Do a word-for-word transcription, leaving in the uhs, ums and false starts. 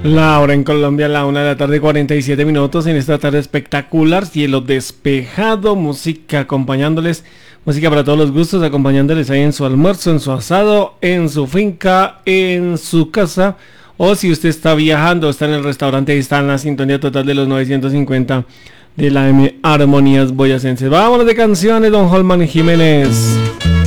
La hora en Colombia, la una de la tarde, cuarenta y siete minutos. En esta tarde espectacular, cielo despejado, música acompañándoles, música para todos los gustos, acompañándoles ahí en su almuerzo, en su asado, en su finca, en su casa. O si usted está viajando, está en el restaurante, ahí está en la sintonía total de los novecientos cincuenta de la M Armonías Boyacenses. Vámonos de canciones, don Holman Jiménez.